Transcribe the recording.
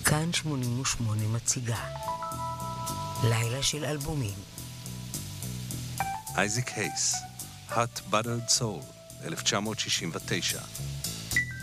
כאן 88 מציגה לילה של אלבומים. אייזק הייס, Hot Buttered Soul, 1969.